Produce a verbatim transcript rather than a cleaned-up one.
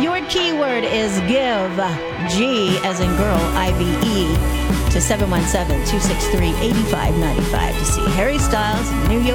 Your keyword is give, G as in girl, I V E, to seven one seven, two six three, eight five nine five to see Harry Styles, New York.